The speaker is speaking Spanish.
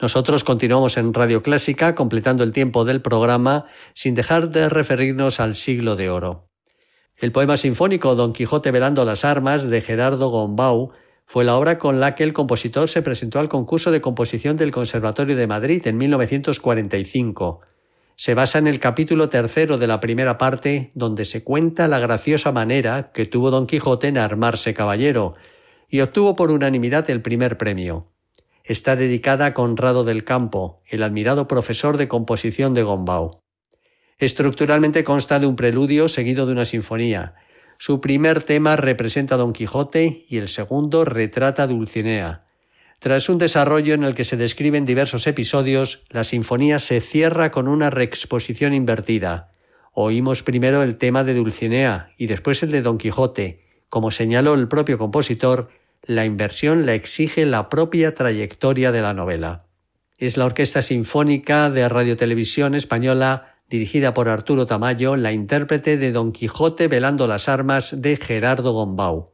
Nosotros continuamos en Radio Clásica, completando el tiempo del programa, sin dejar de referirnos al Siglo de Oro. El poema sinfónico Don Quijote velando las armas, de Gerardo Gombau, fue la obra con la que el compositor se presentó al concurso de composición del Conservatorio de Madrid en 1945. Se basa en el capítulo 3 de la primera parte, donde se cuenta la graciosa manera que tuvo Don Quijote en armarse caballero, y obtuvo por unanimidad el primer premio. Está dedicada a Conrado del Campo, el admirado profesor de composición de Gombau. Estructuralmente consta de un preludio seguido de una sinfonía. Su primer tema representa a Don Quijote y el segundo retrata a Dulcinea. Tras un desarrollo en el que se describen diversos episodios, la sinfonía se cierra con una reexposición invertida. Oímos primero el tema de Dulcinea y después el de Don Quijote. Como señaló el propio compositor, la inversión la exige la propia trayectoria de la novela. Es la Orquesta Sinfónica de Radiotelevisión Española, dirigida por Arturo Tamayo, la intérprete de Don Quijote velando las armas de Gerardo Gombau.